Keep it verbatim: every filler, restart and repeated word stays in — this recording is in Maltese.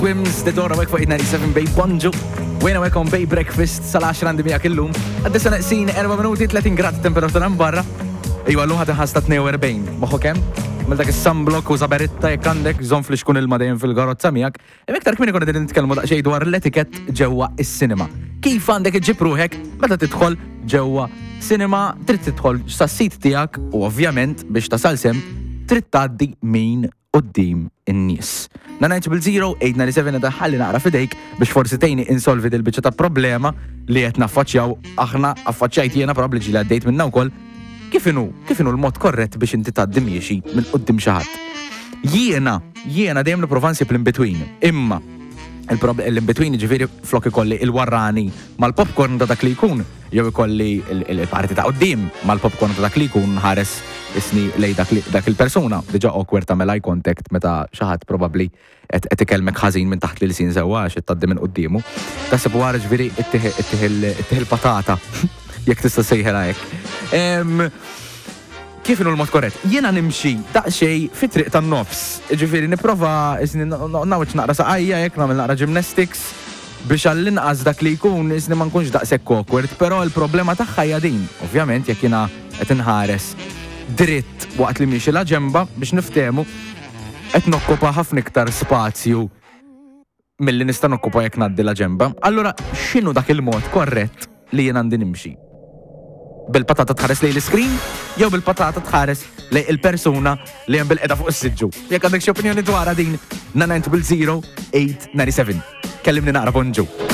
Wims, the door awek fuq ninety-seven Bay Bonġu. Wejna wekom Bay Breakfast sal-għaxra għandi miegħek illum. Għaddisa naqsin erba' minuti tletin grad temperatura barra. Ejwa l-lum ħata ħasta tnejn u erbgħin. Moħħu kemm? Mel dak is-sunblock u żaberitta jekk għandek żomm fl xkun il-ma dejjem fil-garozza miegħek. Hemm iktar kmieni konna qegħdin nitkellmu daqsxejn dwar l-etikett ġewwa is-sinema. Kif għandek iġġib ruħek meta tidħol ġewwa sinema, trid tidħol sas-sit tiegħek u ovvjament biex tasal sem trid tgħaddi min qudiem in-nies. nine zero eight nine seven da ħalli naqra fidejk biex forsi tejni insolvi dil-biċċa ta' problema li qed naffaċċjaw aħna affaċċjajt jiena probabbli ġili għaddejt minna wkoll. Kif inhu, kif inhu l-mod korrett biex inti tgħaddi miexi minn quddiem xi ħadd. Jiena, jiena dejjem nipprova nsib l-in-between. Imma l-in-between ġifieri flok ikolli il-warrani mal-popcorn ta' dak li jkun, jew ikolli il-parti ta' quddiem mal-popcorn ta' dak li jkun ħares isni lej dak il-persuna. Diġà awkward tagħmel eye contact meta xi ħadd probabbli qed ikellmek ħażin minn taħt li sin sewwa għax tgħaddi minn quddiemu. Taħseb wara ġifieri ittieħ il-patata jekk tista' sejħela hekk. Kif inhu l-mod korrett? Jiena nimxi daqsxejn fit-triq tan-nofs. Ġifieri nipprova isni nawġ naqra saqajja jekk nagħmel naqra gymnastics biex għall-inqas dak li jkun isni ma nkunx daqshekk awkward, però l-problema tagħha hija din. Ovvjament jekk jiena qed inħares dritt waqt li miexi la ġemba biex niftehmu qed nokkupa ħafna iktar spazju milli nista' nokkupa jekk ngħaddi la ġemba. Allura x'inhu dak il-mod korrett li jien għandi nimxi? Bil-patata tħares lej l-screen, jew bil-patata tħares lej il-persuna li hemm bil-qeda fuq is-siġġu. Jekk għandek xi opinjoni dwar din nine zero zero eight nine seven. Kellimni naqra Bonġu.